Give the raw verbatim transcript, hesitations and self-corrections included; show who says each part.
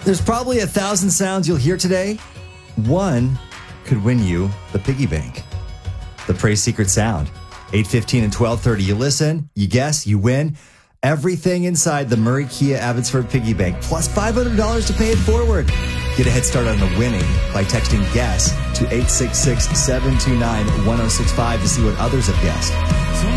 Speaker 1: There's probably a thousand sounds you'll hear today. One could win you the piggy bank. The Praise Secret Sound. eight fifteen and twelve thirty. You listen, you guess, you win. Everything inside the Murray Kia Abbotsford piggy bank, plus five hundred dollars to pay it forward. Get a head start on the winning by texting GUESS to eight six six, seven two nine, one oh six five to see what others have guessed.